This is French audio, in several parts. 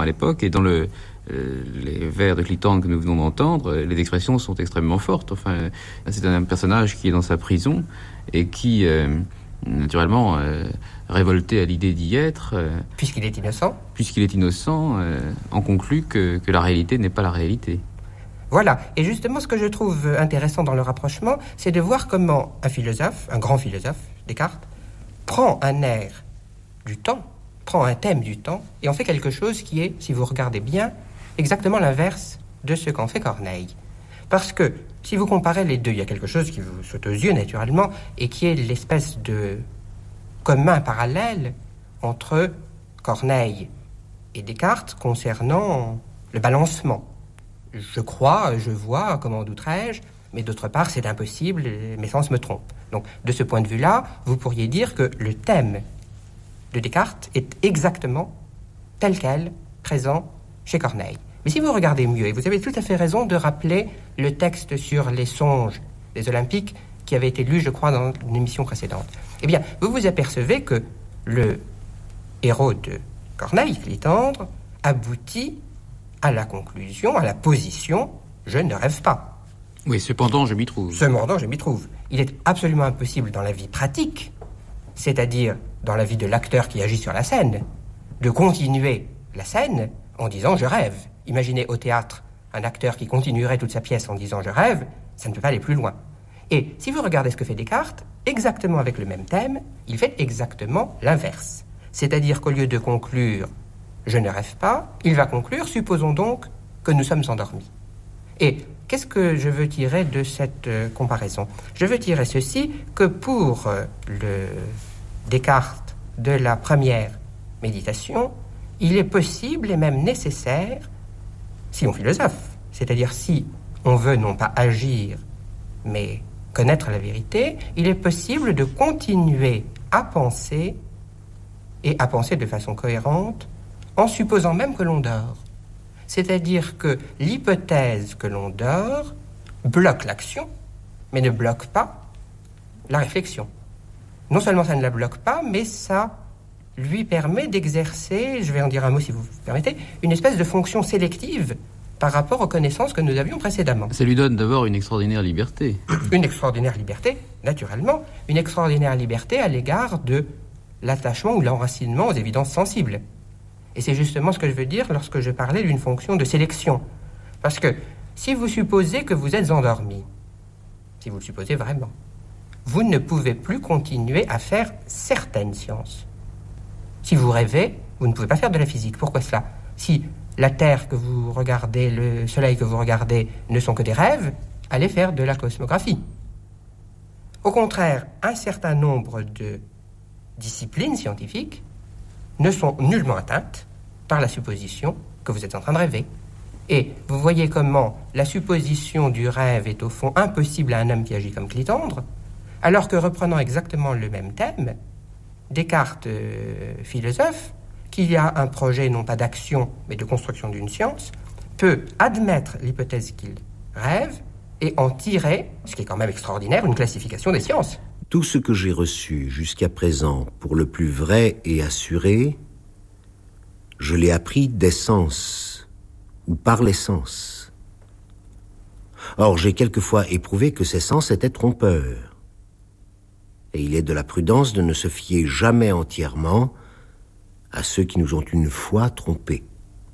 à l'époque, et dans les vers de Clitandre que nous venons d'entendre, les expressions sont extrêmement fortes. Enfin, c'est un personnage qui est dans sa prison et qui, naturellement, révolté à l'idée d'y être... Puisqu'il est innocent, en conclut que la réalité n'est pas la réalité. Voilà. Et justement, ce que je trouve intéressant dans le rapprochement, c'est de voir comment un philosophe, un grand philosophe, Descartes, prend un air du temps, prend un thème du temps, et en fait quelque chose qui est, si vous regardez bien, exactement l'inverse de ce qu'en fait Corneille. Parce que, si vous comparez les deux, il y a quelque chose qui vous saute aux yeux naturellement, et qui est l'espèce de commun parallèle entre Corneille et Descartes concernant le balancement. Je crois, je vois, comment douterais-je, mais d'autre part, c'est impossible, mes sens me trompent. Donc, de ce point de vue-là, vous pourriez dire que le thème de Descartes est exactement tel quel, présent chez Corneille. Mais si vous regardez mieux, et vous avez tout à fait raison de rappeler le texte sur les songes des Olympiques qui avait été lu, je crois, dans une émission précédente, eh bien, vous vous apercevez que le héros de Corneille, Clitandre, aboutit à la conclusion, à la position « je ne rêve pas ». Oui, cependant, je m'y trouve. Il est absolument impossible dans la vie pratique, c'est-à-dire dans la vie de l'acteur qui agit sur la scène, de continuer la scène en disant « je rêve ». Imaginez au théâtre un acteur qui continuerait toute sa pièce en disant « je rêve », ça ne peut pas aller plus loin. Et si vous regardez ce que fait Descartes, exactement avec le même thème, il fait exactement l'inverse. C'est-à-dire qu'au lieu de conclure « je ne rêve pas », il va conclure « supposons donc que nous sommes endormis ». Et qu'est-ce que je veux tirer de cette comparaison ? Je veux tirer ceci, que pour le Descartes de la première méditation, il est possible et même nécessaire, si on philosophe, c'est-à-dire si on veut non pas agir, mais connaître la vérité, il est possible de continuer à penser, et à penser de façon cohérente, en supposant même que l'on dort. C'est-à-dire que l'hypothèse que l'on dort bloque l'action, mais ne bloque pas la réflexion. Non seulement ça ne la bloque pas, mais ça lui permet d'exercer, je vais en dire un mot si vous permettez, une espèce de fonction sélective par rapport aux connaissances que nous avions précédemment. Ça lui donne d'abord une extraordinaire liberté. Une extraordinaire liberté, naturellement. Une extraordinaire liberté à l'égard de l'attachement ou l'enracinement aux évidences sensibles. Et c'est justement ce que je veux dire lorsque je parlais d'une fonction de sélection. Parce que si vous supposez que vous êtes endormi, si vous le supposez vraiment, vous ne pouvez plus continuer à faire certaines sciences. Si vous rêvez, vous ne pouvez pas faire de la physique. Pourquoi cela ? Si la Terre que vous regardez, le Soleil que vous regardez ne sont que des rêves, allez faire de la cosmographie. Au contraire, un certain nombre de disciplines scientifiques ne sont nullement atteintes par la supposition que vous êtes en train de rêver. Et vous voyez comment la supposition du rêve est au fond impossible à un homme qui agit comme Clitandre, alors que reprenant exactement le même thème, Descartes, philosophe, qu'il y a un projet non pas d'action mais de construction d'une science, peut admettre l'hypothèse qu'il rêve et en tirer, ce qui est quand même extraordinaire, une classification des sciences. Tout ce que j'ai reçu jusqu'à présent pour le plus vrai et assuré, je l'ai appris des sens, ou par les sens. Or, j'ai quelquefois éprouvé que ces sens étaient trompeurs. Et il est de la prudence de ne se fier jamais entièrement à ceux qui nous ont une fois trompés.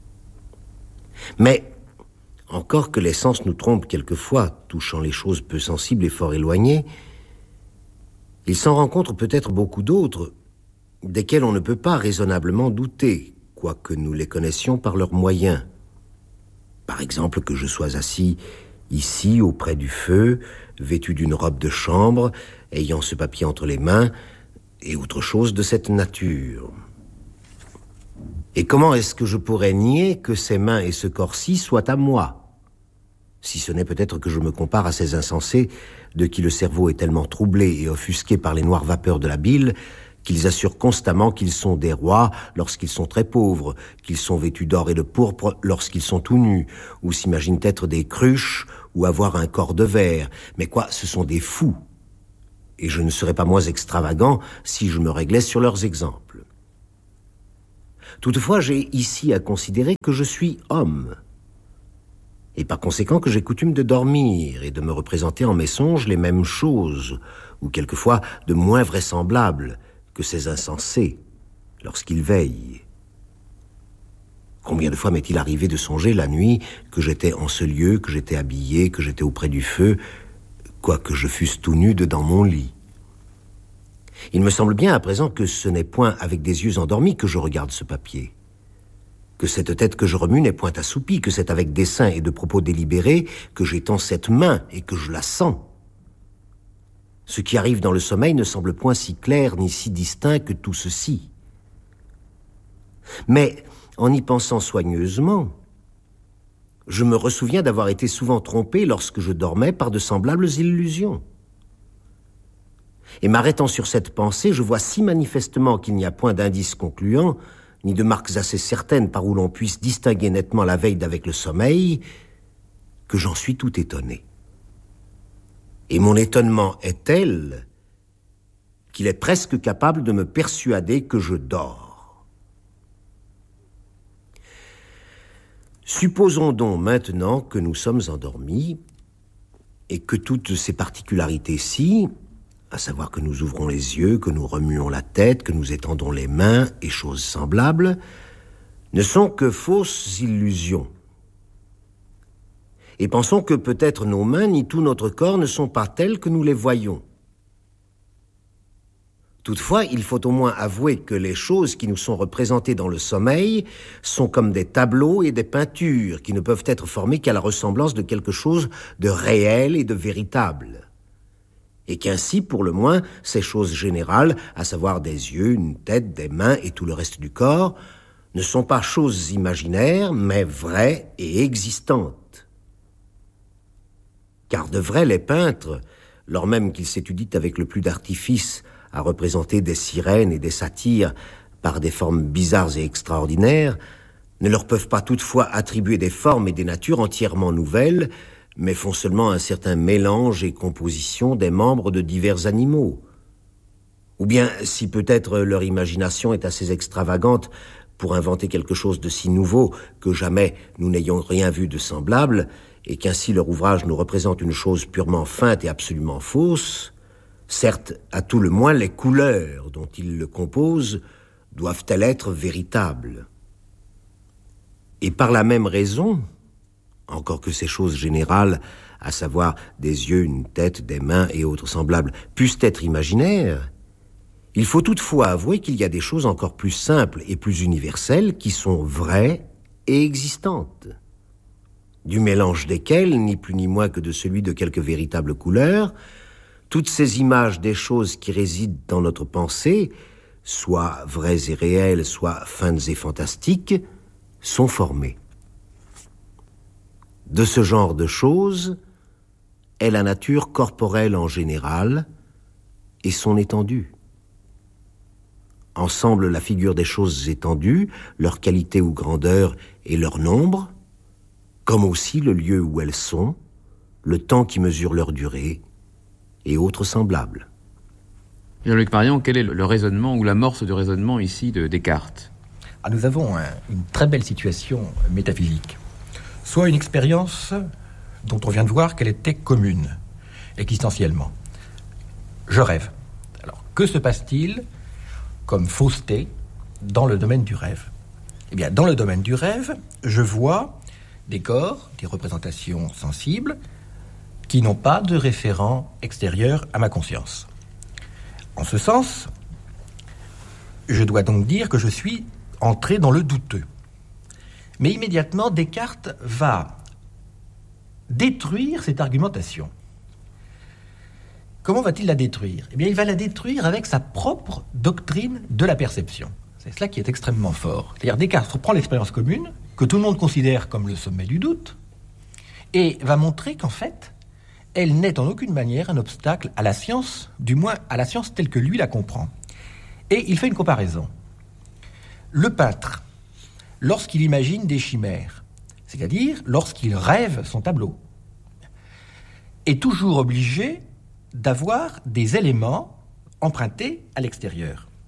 Mais, encore que les sens nous trompent quelquefois, touchant les choses peu sensibles et fort éloignées, il s'en rencontre peut-être beaucoup d'autres, desquels on ne peut pas raisonnablement douter, quoique nous les connaissions par leurs moyens. Par exemple, que je sois assis ici, auprès du feu, vêtu d'une robe de chambre, ayant ce papier entre les mains, et autre chose de cette nature. Et comment est-ce que je pourrais nier que ces mains et ce corps-ci soient à moi ? Si ce n'est peut-être que je me compare à ces insensés de qui le cerveau est tellement troublé et offusqué par les noires vapeurs de la bile qu'ils assurent constamment qu'ils sont des rois lorsqu'ils sont très pauvres, qu'ils sont vêtus d'or et de pourpre lorsqu'ils sont tout nus, ou s'imaginent être des cruches ou avoir un corps de verre. Mais quoi, ce sont des fous. Et je ne serais pas moins extravagant si je me réglais sur leurs exemples. Toutefois, j'ai ici à considérer que je suis homme, et par conséquent que j'ai coutume de dormir et de me représenter en mes songes les mêmes choses, ou quelquefois de moins vraisemblables que ces insensés lorsqu'ils veillent. Combien de fois m'est-il arrivé de songer la nuit que j'étais en ce lieu, que j'étais habillé, que j'étais auprès du feu, quoique je fusse tout nu dedans mon lit. Il me semble bien à présent que ce n'est point avec des yeux endormis que je regarde ce papier, que cette tête que je remue n'est point assoupie, que c'est avec dessein et de propos délibérés que j'étends cette main et que je la sens. Ce qui arrive dans le sommeil ne semble point si clair ni si distinct que tout ceci. Mais, en y pensant soigneusement, je me ressouviens d'avoir été souvent trompé lorsque je dormais par de semblables illusions. Et m'arrêtant sur cette pensée, je vois si manifestement qu'il n'y a point d'indices concluants, ni de marques assez certaines par où l'on puisse distinguer nettement la veille d'avec le sommeil, que j'en suis tout étonné. Et mon étonnement est tel qu'il est presque capable de me persuader que je dors. Supposons donc maintenant que nous sommes endormis et que toutes ces particularités-ci, à savoir que nous ouvrons les yeux, que nous remuons la tête, que nous étendons les mains et choses semblables, ne sont que fausses illusions. Et pensons que peut-être nos mains ni tout notre corps ne sont pas tels que nous les voyons. Toutefois, il faut au moins avouer que les choses qui nous sont représentées dans le sommeil sont comme des tableaux et des peintures qui ne peuvent être formés qu'à la ressemblance de quelque chose de réel et de véritable. Et qu'ainsi, pour le moins, ces choses générales, à savoir des yeux, une tête, des mains et tout le reste du corps, ne sont pas choses imaginaires, mais vraies et existantes. Car de vrai, les peintres, lors même qu'ils s'étudient avec le plus d'artifice à représenter des sirènes et des satyres par des formes bizarres et extraordinaires, ne leur peuvent pas toutefois attribuer des formes et des natures entièrement nouvelles, mais font seulement un certain mélange et composition des membres de divers animaux. Ou bien, si peut-être leur imagination est assez extravagante pour inventer quelque chose de si nouveau que jamais nous n'ayons rien vu de semblable, et qu'ainsi leur ouvrage nous représente une chose purement feinte et absolument fausse, certes, à tout le moins, les couleurs dont ils le composent doivent-elles être véritables. Et par la même raison, encore que ces choses générales, à savoir des yeux, une tête, des mains et autres semblables, puissent être imaginaires, il faut toutefois avouer qu'il y a des choses encore plus simples et plus universelles qui sont vraies et existantes, du mélange desquelles, ni plus ni moins que de celui de quelques véritables couleurs, toutes ces images des choses qui résident dans notre pensée, soit vraies et réelles, soit feintes et fantastiques, sont formées. De ce genre de choses est la nature corporelle en général et son étendue. Ensemble, la figure des choses étendues, leur qualité ou grandeur et leur nombre, comme aussi le lieu où elles sont, le temps qui mesure leur durée et autres semblables. Jean-Luc Marion, quel est le raisonnement ou l'amorce du raisonnement ici de Descartes ? Nous avons une très belle situation métaphysique. Soit une expérience dont on vient de voir qu'elle était commune, existentiellement. Je rêve. Alors, que se passe-t-il comme fausseté dans le domaine du rêve ? Eh bien, dans le domaine du rêve, je vois des corps, des représentations sensibles, qui n'ont pas de référent extérieur à ma conscience. En ce sens, je dois donc dire que je suis entré dans le douteux. Mais immédiatement, Descartes va détruire cette argumentation. Comment va-t-il la détruire ? Eh bien, il va la détruire avec sa propre doctrine de la perception. C'est cela qui est extrêmement fort. C'est-à-dire, Descartes reprend l'expérience commune, que tout le monde considère comme le sommet du doute, et va montrer qu'en fait, elle n'est en aucune manière un obstacle à la science, du moins à la science telle que lui la comprend. Et il fait une comparaison. Le peintre, lorsqu'il imagine des chimères, c'est-à-dire lorsqu'il rêve son tableau, est toujours obligé d'avoir des éléments empruntés à l'extérieur.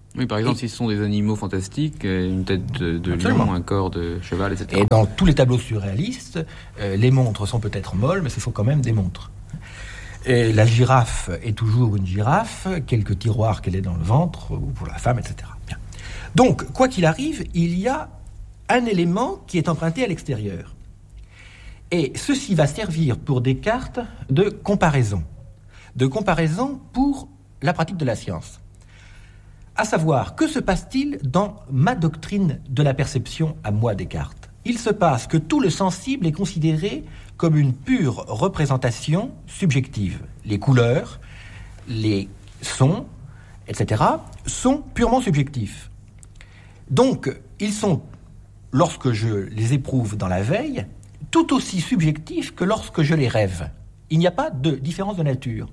Oui, par exemple, si ce sont des animaux fantastiques, une tête de lion, un corps de cheval, etc. Et dans tous les tableaux surréalistes, les montres sont peut-être molles, mais ce sont quand même des montres. Et la girafe est toujours une girafe, quelques tiroirs qu'elle est dans le ventre, ou pour la femme, etc. Bien. Donc, quoi qu'il arrive, il y a un élément qui est emprunté à l'extérieur. Et ceci va servir pour Descartes de comparaison pour la pratique de la science. À savoir, que se passe-t-il dans ma doctrine de la perception à moi, Descartes ? Il se passe que tout le sensible est considéré comme une pure représentation subjective. Les couleurs, les sons, etc., sont purement subjectifs. Donc, ils sont, lorsque je les éprouve dans la veille, tout aussi subjectifs que lorsque je les rêve. Il n'y a pas de différence de nature.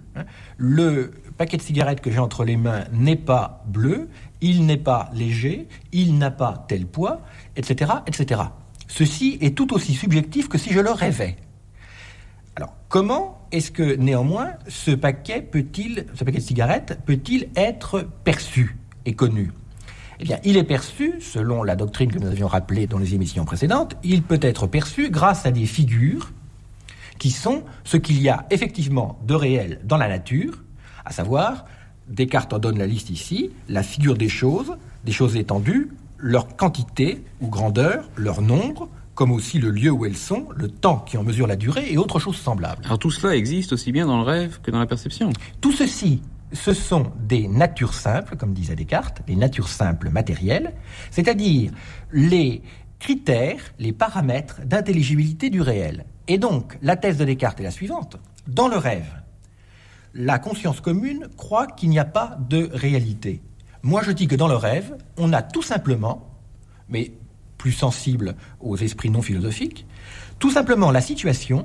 Le paquet de cigarettes que j'ai entre les mains n'est pas bleu, il n'est pas léger, il n'a pas tel poids, etc., etc. Ceci est tout aussi subjectif que si je le rêvais. Alors, comment est-ce que, néanmoins, ce paquet de cigarettes peut-il être perçu et connu ? Eh bien, il est perçu, selon la doctrine que nous avions rappelée dans les émissions précédentes, il peut être perçu grâce à des figures qui sont ce qu'il y a effectivement de réel dans la nature, à savoir, Descartes en donne la liste ici, la figure des choses étendues, leur quantité ou grandeur, leur nombre, comme aussi le lieu où elles sont, le temps qui en mesure la durée et autres choses semblables. Alors tout cela existe aussi bien dans le rêve que dans la perception. Tout ceci, ce sont des natures simples, comme disait Descartes, des natures simples matérielles, c'est-à-dire les critères, les paramètres d'intelligibilité du réel. Et donc, la thèse de Descartes est la suivante. Dans le rêve, la conscience commune croit qu'il n'y a pas de réalité. Moi, je dis que dans le rêve, on a tout simplement, mais plus sensible aux esprits non philosophiques, tout simplement la situation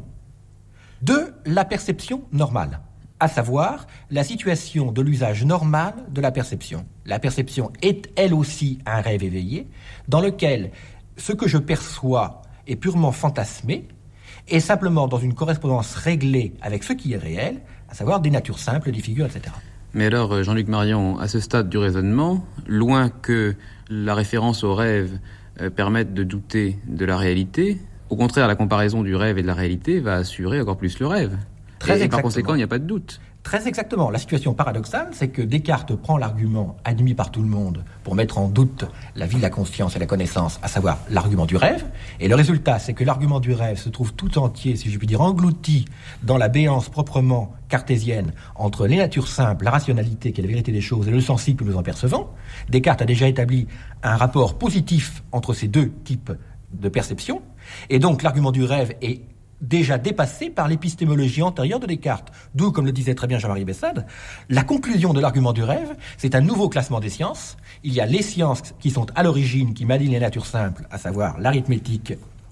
de la perception normale, à savoir la situation de l'usage normal de la perception. La perception est, elle aussi, un rêve éveillé, dans lequel ce que je perçois est purement fantasmé, et simplement dans une correspondance réglée avec ce qui est réel, à savoir des natures simples, des figures, etc. Mais alors, Jean-Luc Marion, à ce stade du raisonnement, loin que la référence au rêve permette de douter de la réalité, au contraire, la comparaison du rêve et de la réalité va assurer encore plus le rêve. Et par conséquent, il n'y a pas de doute. Très exactement. La situation paradoxale, c'est que Descartes prend l'argument admis par tout le monde pour mettre en doute la vie de la conscience et la connaissance, à savoir l'argument du rêve. Et le résultat, c'est que l'argument du rêve se trouve tout entier, si je puis dire, englouti dans la béance proprement cartésienne entre les natures simples, la rationalité qui est la vérité des choses et le sensible que nous en percevons. Descartes a déjà établi un rapport positif entre ces deux types de perception. Et donc l'argument du rêve est déjà dépassé par l'épistémologie antérieure de Descartes. D'où, comme le disait très bien Jean-Marie Bessade, la conclusion de l'argument du rêve, c'est un nouveau classement des sciences. Il y a les sciences qui sont à l'origine, qui m'alignent les natures simples, à savoir l'arithmétique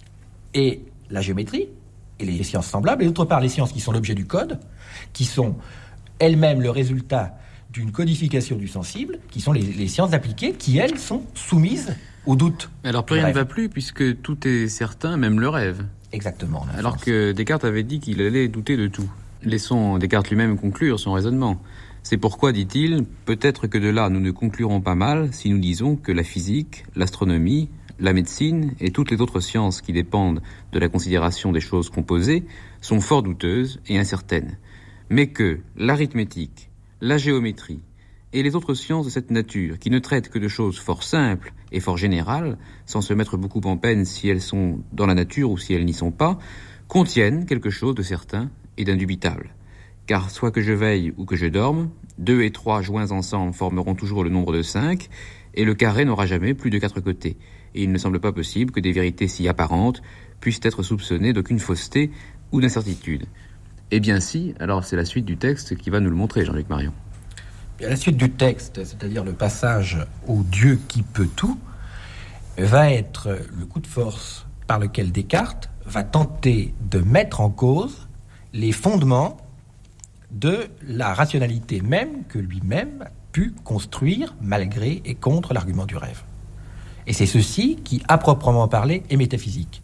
et la géométrie, et les sciences semblables, et d'autre part les sciences qui sont l'objet du code, qui sont elles-mêmes le résultat d'une codification du sensible, qui sont les sciences appliquées, qui, elles, sont soumises au doute. Alors plus rien ne va plus, puisque tout est certain, même le rêve. Exactement. Alors que Descartes avait dit qu'il allait douter de tout. Laissons Descartes lui-même conclure son raisonnement. C'est pourquoi, dit-il, peut-être que de là nous ne conclurons pas mal si nous disons que la physique, l'astronomie, la médecine et toutes les autres sciences qui dépendent de la considération des choses composées sont fort douteuses et incertaines. Mais que l'arithmétique, la géométrie et les autres sciences de cette nature, qui ne traitent que de choses fort simples et fort générales, sans se mettre beaucoup en peine si elles sont dans la nature ou si elles n'y sont pas, contiennent quelque chose de certain et d'indubitable. Car soit que je veille ou que je dorme, 2 et 3 joints ensemble formeront toujours le nombre de 5, et le carré n'aura jamais plus de 4 côtés. Et il ne semble pas possible que des vérités si apparentes puissent être soupçonnées d'aucune fausseté ou d'incertitude. Eh bien si, alors c'est la suite du texte qui va nous le montrer, Jean-Luc Marion. Et à la suite du texte, c'est-à-dire le passage au Dieu qui peut tout, va être le coup de force par lequel Descartes va tenter de mettre en cause les fondements de la rationalité même que lui-même a pu construire malgré et contre l'argument du rêve. Et c'est ceci qui, à proprement parler, est métaphysique.